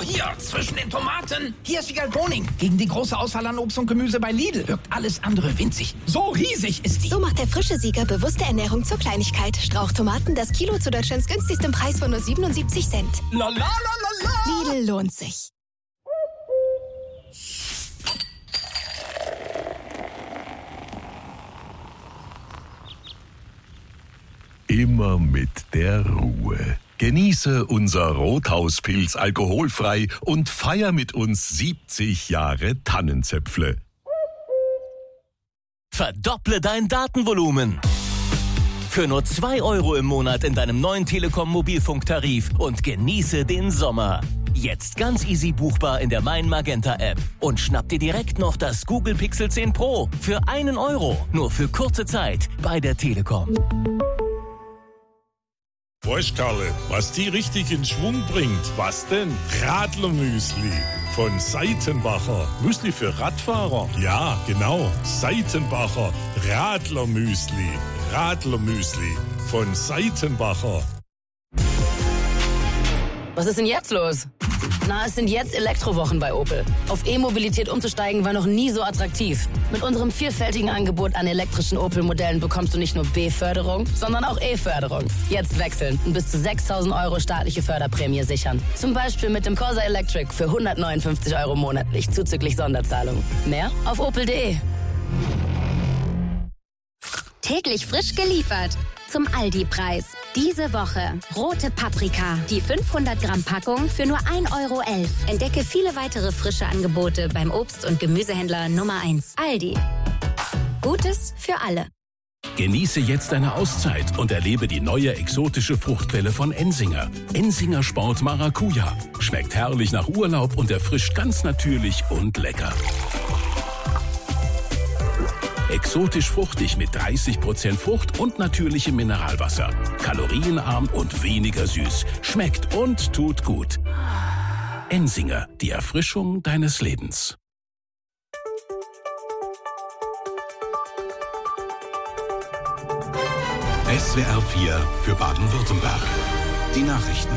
Oh, hier, zwischen den Tomaten. Hier ist Wiegald Boning. Gegen die große Auswahl an Obst und Gemüse bei Lidl wirkt alles andere winzig. So riesig ist die. So macht der frische Sieger bewusste Ernährung zur Kleinigkeit. Strauchtomaten, das Kilo zu Deutschlands günstigstem Preis von nur 77 Cent. La la la la la. Lidl lohnt sich. Immer mit der Ruhe. Genieße unser Rothauspilz alkoholfrei und feier mit uns 70 Jahre Tannenzäpfle. Verdopple dein Datenvolumen. Für nur 2 € im Monat in deinem neuen Telekom-Mobilfunktarif und genieße den Sommer. Jetzt ganz easy buchbar in der Mein Magenta App. Und schnapp dir direkt noch das Google Pixel 10 Pro für 1 €. Nur für kurze Zeit bei der Telekom. Weißt Karle, was die richtig in Schwung bringt? Was denn? Radlermüsli von Seitenbacher. Müsli für Radfahrer? Ja, genau. Seitenbacher Radlermüsli. Radlermüsli von Seitenbacher. Was ist denn jetzt los? Na, es sind jetzt Elektrowochen bei Opel. Auf E-Mobilität umzusteigen war noch nie so attraktiv. Mit unserem vielfältigen Angebot an elektrischen Opel-Modellen bekommst du nicht nur B-Förderung, sondern auch E-Förderung. Jetzt wechseln und bis zu 6.000 € staatliche Förderprämie sichern. Zum Beispiel mit dem Corsa Electric für 159 € monatlich, zuzüglich Sonderzahlung. Mehr auf opel.de. Täglich frisch geliefert. Zum Aldi-Preis. Diese Woche rote Paprika. Die 500 Gramm Packung für nur 1,11 €. Entdecke viele weitere frische Angebote beim Obst- und Gemüsehändler Nummer 1. Aldi. Gutes für alle. Genieße jetzt eine Auszeit und erlebe die neue exotische Fruchtquelle von Ensinger. Ensinger Sport Maracuja. Schmeckt herrlich nach Urlaub und erfrischt ganz natürlich und lecker. Exotisch fruchtig mit 30% Frucht und natürlichem Mineralwasser. Kalorienarm und weniger süß. Schmeckt und tut gut. Ensinger, die Erfrischung deines Lebens. SWR 4 für Baden-Württemberg. Die Nachrichten.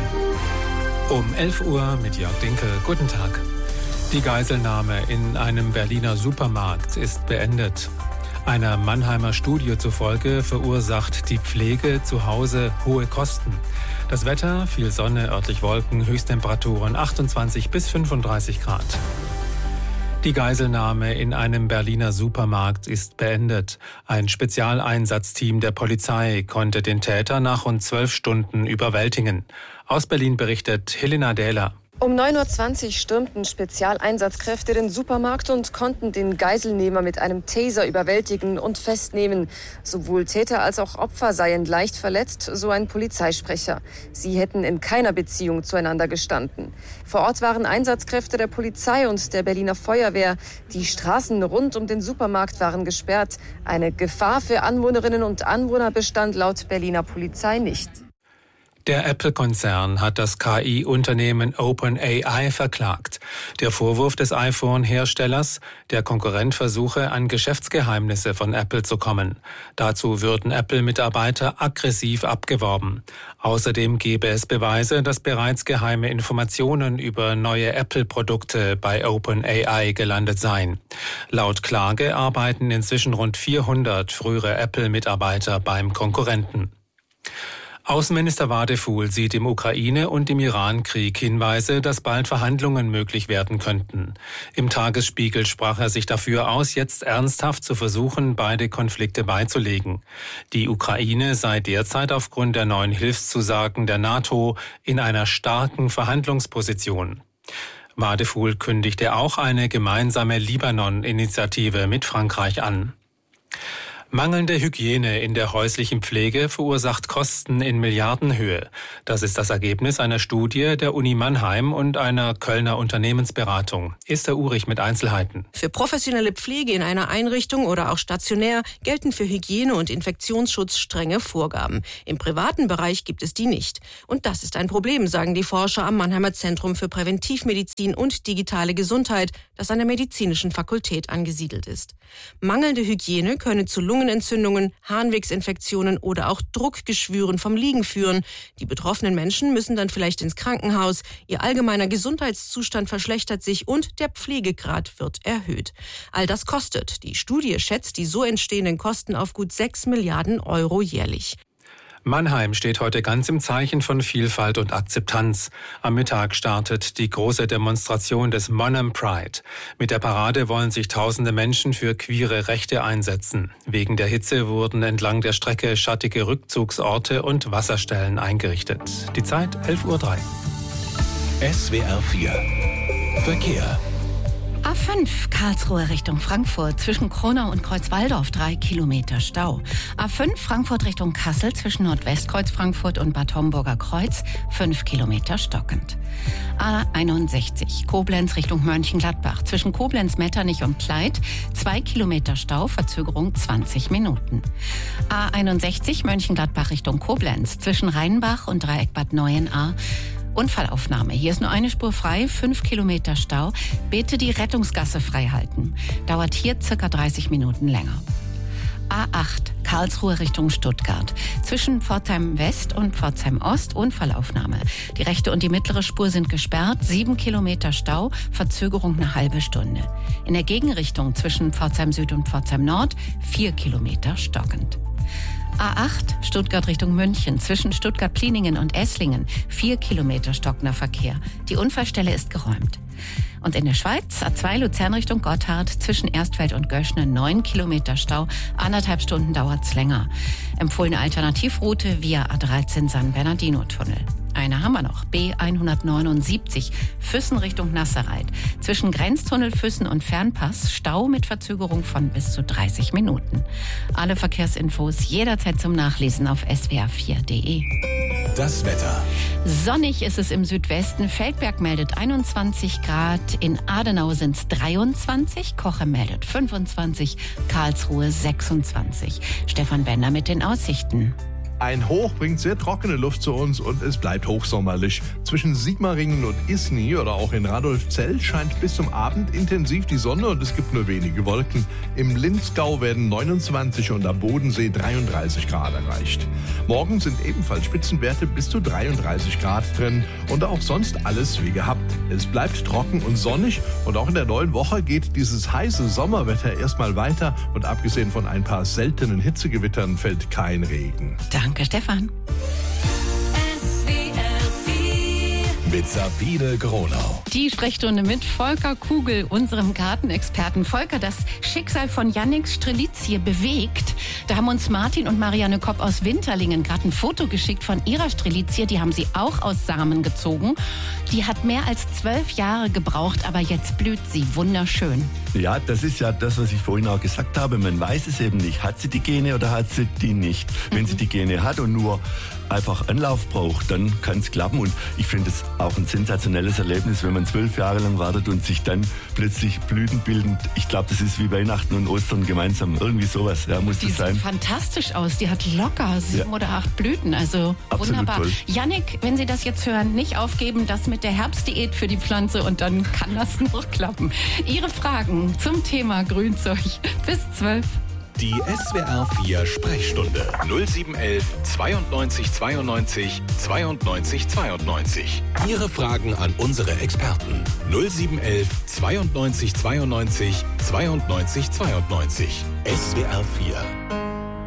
Um 11 Uhr mit Jörg Dinkel. Guten Tag. Die Geiselnahme in einem Berliner Supermarkt ist beendet. Einer Mannheimer Studie zufolge verursacht die Pflege zu Hause hohe Kosten. Das Wetter, viel Sonne, örtlich Wolken, Höchsttemperaturen 28 bis 35 Grad. Die Geiselnahme in einem Berliner Supermarkt ist beendet. Ein Spezialeinsatzteam der Polizei konnte den Täter nach rund 12 Stunden überwältigen. Aus Berlin berichtet Helena Dähler. Um 9.20 Uhr stürmten Spezialeinsatzkräfte den Supermarkt und konnten den Geiselnehmer mit einem Taser überwältigen und festnehmen. Sowohl Täter als auch Opfer seien leicht verletzt, so ein Polizeisprecher. Sie hätten in keiner Beziehung zueinander gestanden. Vor Ort waren Einsatzkräfte der Polizei und der Berliner Feuerwehr. Die Straßen rund um den Supermarkt waren gesperrt. Eine Gefahr für Anwohnerinnen und Anwohner bestand laut Berliner Polizei nicht. Der Apple-Konzern hat das KI-Unternehmen OpenAI verklagt. Der Vorwurf des iPhone-Herstellers, der Konkurrent versuche, an Geschäftsgeheimnisse von Apple zu kommen. Dazu würden Apple-Mitarbeiter aggressiv abgeworben. Außerdem gebe es Beweise, dass bereits geheime Informationen über neue Apple-Produkte bei OpenAI gelandet seien. Laut Klage arbeiten inzwischen rund 400 frühere Apple-Mitarbeiter beim Konkurrenten. Außenminister Wadefuhl sieht im Ukraine- und im Iran-Krieg Hinweise, dass bald Verhandlungen möglich werden könnten. Im Tagesspiegel sprach er sich dafür aus, jetzt ernsthaft zu versuchen, beide Konflikte beizulegen. Die Ukraine sei derzeit aufgrund der neuen Hilfszusagen der NATO in einer starken Verhandlungsposition. Wadefuhl kündigte auch eine gemeinsame Libanon-Initiative mit Frankreich an. Mangelnde Hygiene in der häuslichen Pflege verursacht Kosten in Milliardenhöhe. Das ist das Ergebnis einer Studie der Uni Mannheim und einer Kölner Unternehmensberatung. Esther Urich mit Einzelheiten. Für professionelle Pflege in einer Einrichtung oder auch stationär gelten für Hygiene- und Infektionsschutz strenge Vorgaben. Im privaten Bereich gibt es die nicht. Und das ist ein Problem, sagen die Forscher am Mannheimer Zentrum für Präventivmedizin und digitale Gesundheit, das an der medizinischen Fakultät angesiedelt ist. Mangelnde Hygiene könne zu Lungen- Lungenentzündungen, Harnwegsinfektionen oder auch Druckgeschwüren vom Liegen führen. Die betroffenen Menschen müssen dann vielleicht ins Krankenhaus. Ihr allgemeiner Gesundheitszustand verschlechtert sich und der Pflegegrad wird erhöht. All das kostet. Die Studie schätzt die so entstehenden Kosten auf gut 6 Milliarden Euro jährlich. Mannheim steht heute ganz im Zeichen von Vielfalt und Akzeptanz. Am Mittag startet die große Demonstration des Monham Pride. Mit der Parade wollen sich tausende Menschen für queere Rechte einsetzen. Wegen der Hitze wurden entlang der Strecke schattige Rückzugsorte und Wasserstellen eingerichtet. Die Zeit 11:03 Uhr. SWR 4 Verkehr. A5 Karlsruhe Richtung Frankfurt zwischen Kronau und Kreuzwaldorf 3 Kilometer Stau. A5 Frankfurt Richtung Kassel zwischen Nordwestkreuz Frankfurt und Bad Homburger Kreuz 5 Kilometer stockend. A61 Koblenz Richtung Mönchengladbach zwischen Koblenz-Metternich und Pleit 2 Kilometer Stau, Verzögerung 20 Minuten. A61 Mönchengladbach Richtung Koblenz zwischen Rheinbach und Dreieck Bad Neuenahr. Unfallaufnahme. Hier ist nur eine Spur frei, 5 Kilometer Stau. Bitte die Rettungsgasse frei halten. Dauert hier circa 30 Minuten länger. A8 Karlsruhe Richtung Stuttgart. Zwischen Pforzheim West und Pforzheim Ost Unfallaufnahme. Die rechte und die mittlere Spur sind gesperrt. 7 Kilometer Stau, Verzögerung eine halbe Stunde. In der Gegenrichtung zwischen Pforzheim Süd und Pforzheim Nord 4 Kilometer stockend. A8 Stuttgart Richtung München zwischen Stuttgart-Pliningen und Esslingen 4 Kilometer stockender Verkehr. Die Unfallstelle ist geräumt. Und in der Schweiz A2 Luzern Richtung Gotthard zwischen Erstfeld und Göschne 9 Kilometer Stau. 1,5 Stunden dauert's länger. Empfohlene Alternativroute via A13 San Bernardino-Tunnel. Eine haben wir noch. B179 Füssen Richtung Nasserreit. Zwischen Grenztunnel Füssen und Fernpass Stau mit Verzögerung von bis zu 30 Minuten. Alle Verkehrsinfos jederzeit zum Nachlesen auf swr4.de. Das Wetter. Sonnig ist es im Südwesten. Feldberg meldet 21 Grad. In Adenau sind es 23. Koche meldet 25. Karlsruhe 26. Stefan Bender mit den Aussichten. Ein Hoch bringt sehr trockene Luft zu uns und es bleibt hochsommerlich. Zwischen Sigmaringen und Isny oder auch in Radolfzell scheint bis zum Abend intensiv die Sonne und es gibt nur wenige Wolken. Im Linzgau werden 29 und am Bodensee 33 Grad erreicht. Morgen sind ebenfalls Spitzenwerte bis zu 33 Grad drin und auch sonst alles wie gehabt. Es bleibt trocken und sonnig und auch in der neuen Woche geht dieses heiße Sommerwetter erstmal weiter und abgesehen von ein paar seltenen Hitzegewittern fällt kein Regen. Danke, Stefan. Mit Sabine Gronau. Die Sprechstunde mit Volker Kugel, unserem Gartenexperten. Volker, das Schicksal von Jannik Strelitzje bewegt. Da haben uns Martin und Marianne Kopp aus Winterlingen gerade ein Foto geschickt von ihrer Strelitzje. Die haben sie auch aus Samen gezogen. Die hat mehr als 12 Jahre gebraucht, aber jetzt blüht sie wunderschön. Ja, das ist ja das, was ich vorhin auch gesagt habe. Man weiß es eben nicht. Hat sie die Gene oder hat sie die nicht? Wenn sie die Gene hat und nur einfach Anlauf braucht, dann kann es klappen. Und ich finde es auch ein sensationelles Erlebnis, wenn man 12 Jahre lang wartet und sich dann plötzlich Blüten bilden. Ich glaube, das ist wie Weihnachten und Ostern gemeinsam. Irgendwie sowas, ja, muss das sein. Die sieht fantastisch aus. Die hat locker 7 oder 8 Blüten. Also absolut wunderbar. Toll. Jannik, wenn Sie das jetzt hören, nicht aufgeben, das mit der Herbstdiät für die Pflanze und dann kann das noch klappen. Ihre Fragen zum Thema Grünzeug bis 12. Die SWR 4 Sprechstunde 0711 92 92 92 92. Ihre Fragen an unsere Experten 0711 92 92 92 92. SWR 4